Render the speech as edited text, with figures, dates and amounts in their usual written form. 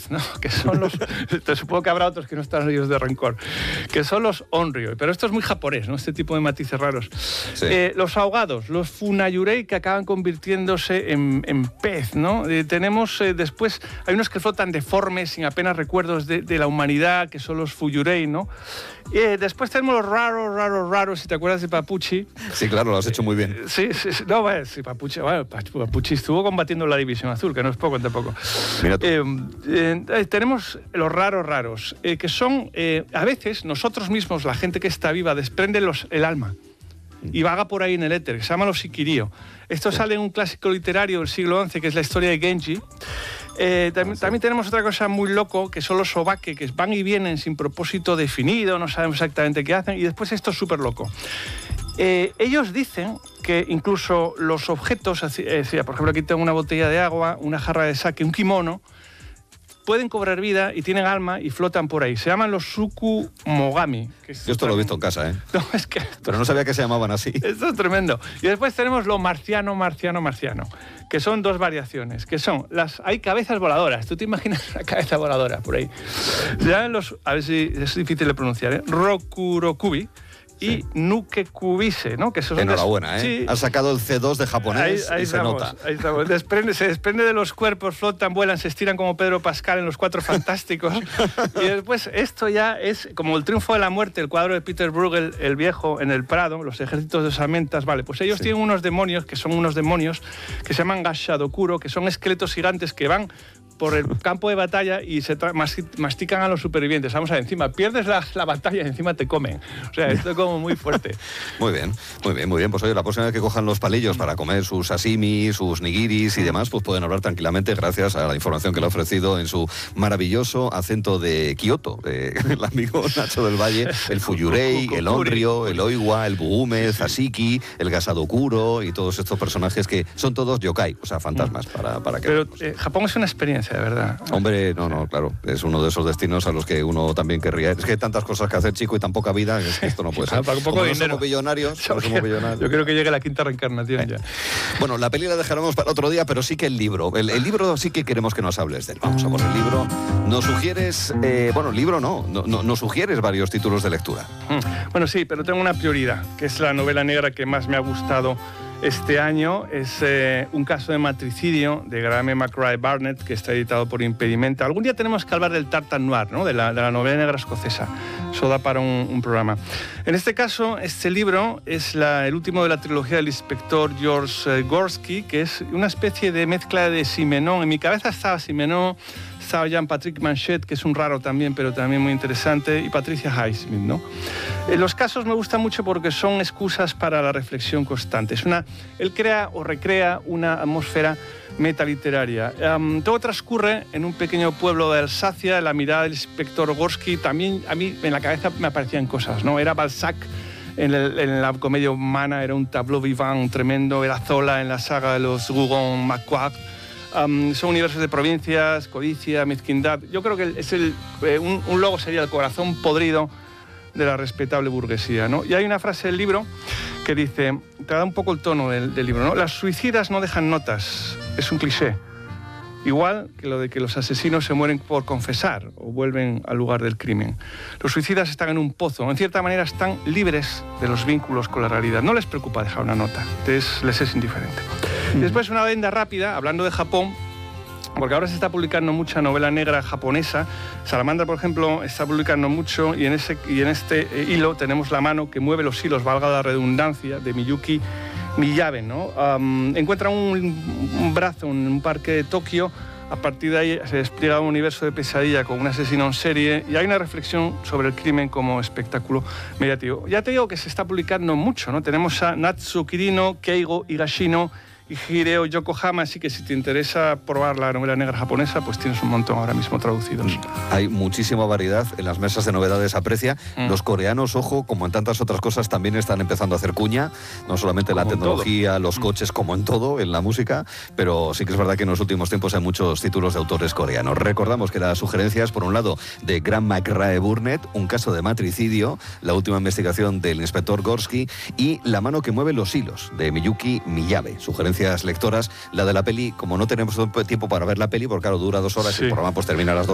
pez, ¿no? Que son los... Supongo que habrá otros que no están libres de rencor. Que son los onryo. Pero esto es muy japonés, ¿no? Este tipo de matices raros. Sí. Los ahogados, los funayurei, que acaban convirtiéndose en pez, ¿no? Tenemos después... Hay unos que flotan deformes, sin apenas recuerdos de la humanidad, que son los fuyurei, ¿no? Después tenemos los raros, si te acuerdas de Papuchi. Sí, claro, lo has hecho muy bien. Sí. No, bueno, sí, Papuchi estuvo combatiendo la División Azul, que no es poco tampoco. Mira tú. Tenemos los raros, que son, a veces, nosotros mismos, la gente que está viva, desprende el alma y vaga por ahí en el éter, que se llama los sikirio. Esto sale en un clásico literario del siglo XI, que es la historia de Genji. También tenemos otra cosa muy loco, que son los sobake, que van y vienen sin propósito definido, no sabemos exactamente qué hacen, y después esto es súper loco. Ellos dicen que incluso los objetos, por ejemplo, aquí tengo una botella de agua, una jarra de sake, un kimono, pueden cobrar vida y tienen alma y flotan por ahí. Se llaman los Tsukumogami. Yo esto lo he visto en casa, ¿eh? No, es que... Pero no sabía que se llamaban así. Esto es tremendo. Y después tenemos lo marciano, que son dos variaciones, que son hay cabezas voladoras. ¿Tú te imaginas una cabeza voladora por ahí? Se llaman a ver si es difícil de pronunciar, ¿eh? Rokurokubi. Y Nukekubise, ¿no? Que esos enhorabuena, ¿eh? Sí. Has sacado el C2 de japonés ahí y se nota. Ahí estamos. Se desprende de los cuerpos, flotan, vuelan, se estiran como Pedro Pascal en Los Cuatro Fantásticos. Y después esto ya es como el triunfo de la muerte, el cuadro de Peter Bruegel, el viejo, en el Prado, los ejércitos de osamentas. Vale, pues ellos tienen unos demonios, que se llaman Gashadokuro, que son esqueletos gigantes que van por el campo de batalla y se mastican a los supervivientes. Vamos a ver, encima pierdes la batalla y encima te comen. O sea, esto es como muy fuerte. Muy bien. Pues oye, la próxima vez que cojan los palillos para comer sus sashimi, sus nigiris y demás, pues pueden hablar tranquilamente gracias a la información que le ha ofrecido en su maravilloso acento de Kioto, el amigo Nacho del Valle, el fuyurei, el onryo, el oiwa, el bugume, el zashiki, el gasadokuro y todos estos personajes que son todos yokai, o sea, fantasmas para que... Pero Japón es una experiencia, de verdad. Hombre, no, claro, es uno de esos destinos a los que uno también querría. Es que hay tantas cosas que hacer, chico, y tan poca vida, es que esto no puede ser. Para un poco de dinero. No somos millonarios. Yo creo que llegue la quinta reencarnación ya. Bueno, la peli la dejaremos para otro día, pero sí que el libro. El libro sí que queremos que nos hables de él. Vamos a por el libro. Nos sugieres... nos sugieres varios títulos de lectura. Bueno, sí, pero tengo una prioridad, que es la novela negra que más me ha gustado este año. Es un caso de matricidio de Graham McRae Barnett, que está editado por Impedimenta. Algún día tenemos que hablar del Tartan Noir, ¿no? de la novela negra escocesa. Eso da para un programa. En este caso, este libro es el último de la trilogía del inspector George Gorski, que es una especie de mezcla de Simenon. En mi cabeza estaba Simenon, estaba Jean-Patrick Manchet, que es un raro también, pero también muy interesante, y Patricia Highsmith, ¿no? Los casos me gustan mucho porque son excusas para la reflexión constante. Él crea o recrea una atmósfera metaliteraria. Todo transcurre en un pequeño pueblo de Alsacia. La mirada del inspector Gorski, también a mí en la cabeza me aparecían cosas, ¿no? Era Balzac en la comedia humana, era un tableau vivant tremendo, era Zola en la saga de los Rougon-Macquart. Son universos de provincias, codicia, mezquindad. Yo creo que un logo sería el corazón podrido de la respetable burguesía, ¿no? Y hay una frase del libro que dice, te da un poco el tono del libro, ¿no? Las suicidas no dejan notas, es un cliché. Igual que lo de que los asesinos se mueren por confesar o vuelven al lugar del crimen. Los suicidas están en un pozo, en cierta manera están libres de los vínculos con la realidad. No les preocupa dejar una nota, les es indiferente. Y después una venda rápida, hablando de Japón, porque ahora se está publicando mucha novela negra japonesa. Salamandra, por ejemplo, está publicando mucho y en este hilo tenemos La mano que mueve los hilos, valga la redundancia, de Miyuki Miyabe, ¿no? Encuentra un brazo en un parque de Tokio. A partir de ahí se despliega un universo de pesadilla con un asesino en serie y hay una reflexión sobre el crimen como espectáculo mediático. Ya te digo que se está publicando mucho, ¿no? Tenemos a Natsu Kirino, Keigo Higashino y Hideo Yokohama, así que si te interesa probar la novela negra japonesa, pues tienes un montón ahora mismo traducidos. Hay muchísima variedad en las mesas de novedades a Precia. Los coreanos, ojo, como en tantas otras cosas, también están empezando a hacer cuña, no solamente en la tecnología, los coches, como en todo, en la música, pero sí que es verdad que en los últimos tiempos hay muchos títulos de autores coreanos. Recordamos que las sugerencias, por un lado, de Graham McRae Barnett, un caso de matricidio, la última investigación del inspector Gorski, y La mano que mueve los hilos, de Miyuki Miyabe. Sugerencias lectoras. La de la peli, como no tenemos tiempo para ver la peli, porque claro, dura 2 horas y el programa pues termina a las 2.